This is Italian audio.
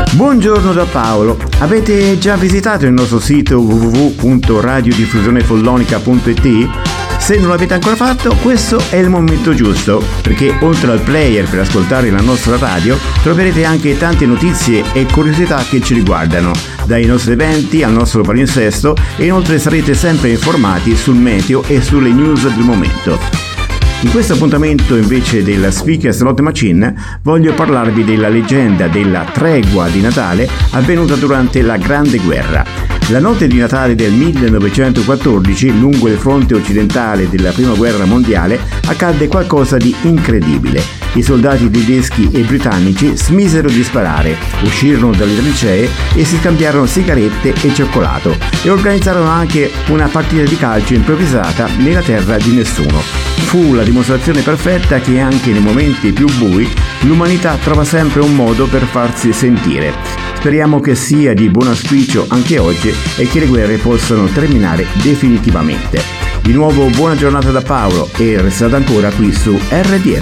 Buongiorno da Paolo. Avete già visitato il nostro sito www.radiodiffusionefollonica.it? Se non l'avete ancora fatto, questo è il momento giusto, perché oltre al player per ascoltare la nostra radio, troverete anche tante notizie e curiosità che ci riguardano, dai nostri eventi al nostro palinsesto, e inoltre sarete sempre informati sul meteo e sulle news del momento. In questo appuntamento, invece della Speaker Slot Machine, voglio parlarvi della leggenda della tregua di Natale avvenuta durante la Grande Guerra. La notte di Natale del 1914, lungo il fronte occidentale della Prima Guerra Mondiale, accadde qualcosa di incredibile. I soldati tedeschi e britannici smisero di sparare, uscirono dalle trincee e si scambiarono sigarette e cioccolato, e organizzarono anche una partita di calcio improvvisata nella terra di nessuno. Fu la dimostrazione perfetta che anche nei momenti più bui l'umanità trova sempre un modo per farsi sentire. Speriamo che sia di buon auspicio anche oggi e che le guerre possano terminare definitivamente. Di nuovo buona giornata da Paolo e restate ancora qui su RDR.